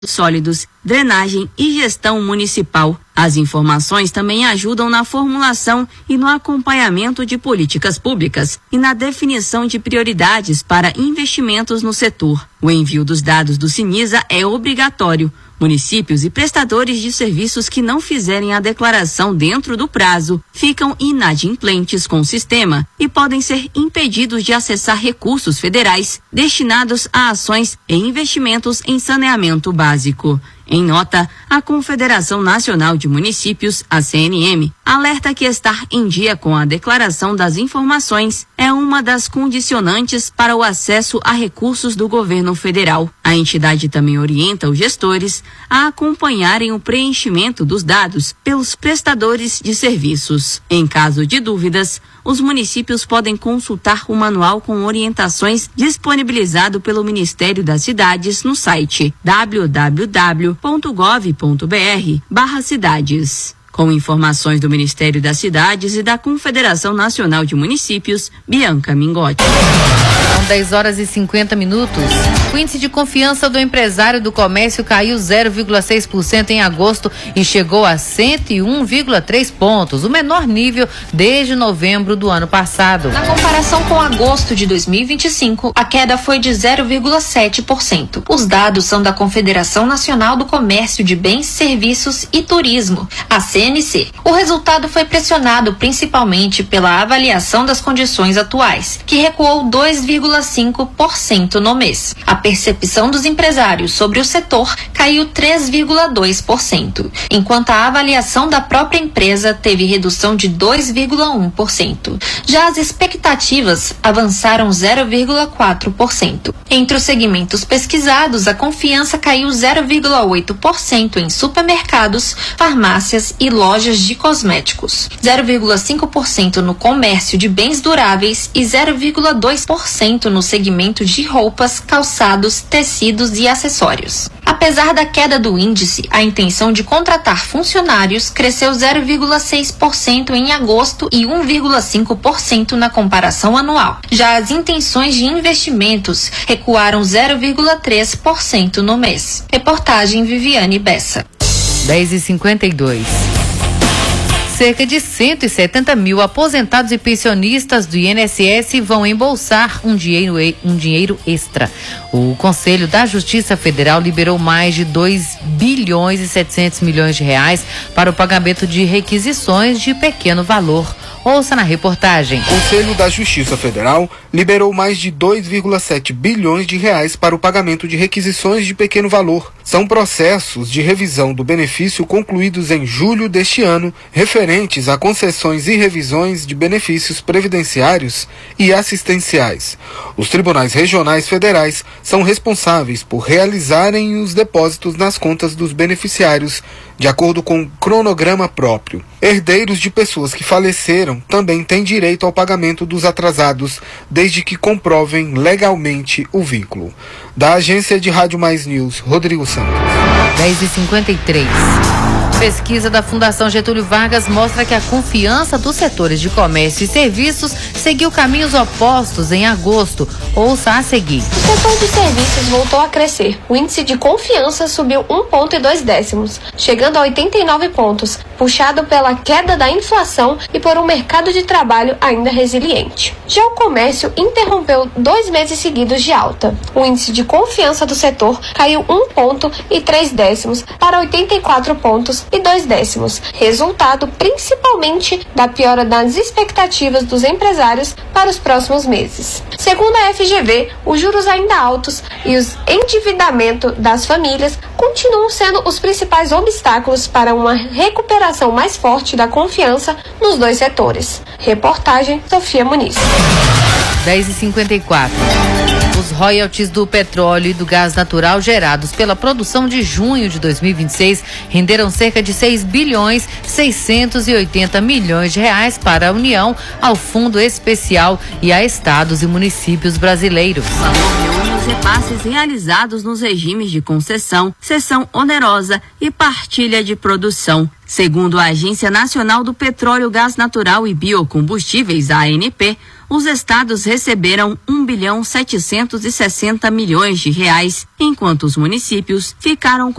sólidos, drenagem e gestão municipal. As informações também ajudam na formulação e no acompanhamento de políticas públicas e na definição de prioridades para investimentos no setor. O envio dos dados do Sinisa é obrigatório. Municípios e prestadores de serviços que não fizerem a declaração dentro do prazo ficam inadimplentes com o sistema e podem ser impedidos de acessar recursos federais destinados a ações e investimentos em saneamento básico. Em nota, a Confederação Nacional de Municípios, a CNM, alerta que estar em dia com a declaração das informações é uma das condicionantes para o acesso a recursos do governo federal. A entidade também orienta os gestores a acompanharem o preenchimento dos dados pelos prestadores de serviços. Em caso de dúvidas, os municípios podem consultar o manual com orientações disponibilizado pelo Ministério das Cidades no site www.gov.br/cidades. Com informações do Ministério das Cidades e da Confederação Nacional de Municípios, Bianca Mingotti. São 10h50. O índice de confiança do empresário do comércio caiu 0,6% em agosto e chegou a 101,3 pontos, o menor nível desde novembro do ano passado. Na comparação com agosto de 2025, a queda foi de 0,7%. Os dados são da Confederação Nacional do Comércio de Bens, Serviços e Turismo, a CNC. O resultado foi pressionado principalmente pela avaliação das condições atuais, que recuou 2,5% no mês. A percepção dos empresários sobre o setor caiu 3,2%, enquanto a avaliação da própria empresa teve redução de 2,1%. Já as expectativas avançaram 0,4%. Entre os segmentos pesquisados, a confiança caiu 0,8% em supermercados, farmácias e lojas de cosméticos, 0,5% no comércio de bens duráveis e 0,2% no segmento de roupas, calçados, tecidos e acessórios. Apesar da queda do índice, a intenção de contratar funcionários cresceu 0,6% em agosto e 1,5% na comparação anual. Já as intenções de investimentos recuaram 0,3% no mês. Reportagem Viviane Bessa. 10h52. Cerca de 170 mil aposentados e pensionistas do INSS vão embolsar um dinheiro extra. O Conselho da Justiça Federal liberou mais de 2 bilhões e 700 milhões de reais para o pagamento de requisições de pequeno valor. Ouça na reportagem. O Conselho da Justiça Federal liberou mais de 2,7 bilhões de reais para o pagamento de requisições de pequeno valor. São processos de revisão do benefício concluídos em julho deste ano, referentes a concessões e revisões de benefícios previdenciários e assistenciais. Os tribunais regionais federais são responsáveis por realizarem os depósitos nas contas dos beneficiários, de acordo com um cronograma próprio. Herdeiros de pessoas que faleceram também têm direito ao pagamento dos atrasados, desde que comprovem legalmente o vínculo. Da Agência de Rádio Mais News, Rodrigo Santos. 10h53. Pesquisa da Fundação Getúlio Vargas mostra que a confiança dos setores de comércio e serviços seguiu caminhos opostos em agosto. Ouça a seguir. O setor de serviços voltou a crescer. O índice de confiança subiu 1,2, chegando a 89 pontos, puxado pela queda da inflação e por um mercado de trabalho ainda resiliente. Já o comércio interrompeu 2 meses seguidos de alta. O índice de confiança do setor caiu 1,3 para 84 pontos e 0,2, resultado principalmente da piora das expectativas dos empresários para os próximos meses. Segundo a FGV, os juros ainda altos e o endividamento das famílias continuam sendo os principais obstáculos para uma recuperação mais forte da confiança nos dois setores. Reportagem Sofia Muniz. 10h54. Os royalties do petróleo e do gás natural gerados pela produção de junho de 2026 renderam cerca de 6 bilhões 680 milhões de reais para a União, ao Fundo Especial e a estados e municípios brasileiros. O valor reúne os repasses realizados nos regimes de concessão, cessão onerosa e partilha de produção. Segundo a Agência Nacional do Petróleo, Gás Natural e Biocombustíveis, a ANP, os estados receberam 1,760 bilhão de reais, enquanto os municípios ficaram com